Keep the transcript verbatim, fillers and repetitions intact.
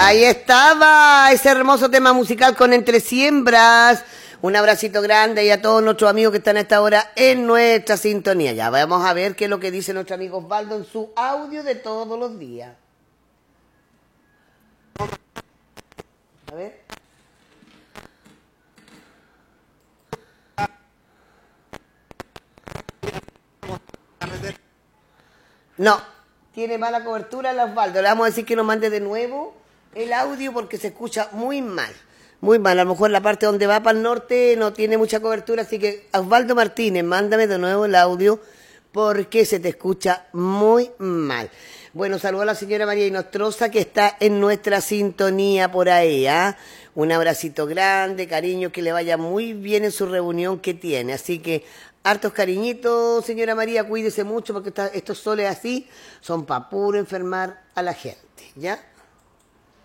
Ahí estaba ese hermoso tema musical con Entre Siembras. Un abracito grande y a todos nuestros amigos que están a esta hora en nuestra sintonía. Ya vamos a ver qué es lo que dice nuestro amigo Osvaldo en su audio de todos los días. A ver. No, tiene mala cobertura el Osvaldo. Le vamos a decir que nos mande de nuevo el audio porque se escucha muy mal. Muy mal, a lo mejor la parte donde va para el norte no tiene mucha cobertura, así que Osvaldo Martínez, mándame de nuevo el audio porque se te escucha muy mal. Bueno, saludo a la señora María Inostroza que está en nuestra sintonía por ahí, ¿ah? Un abracito grande, cariño, que le vaya muy bien en su reunión que tiene. Así que hartos cariñitos, señora María, cuídese mucho porque está, estos soles así son para puro enfermar a la gente, ¿ya?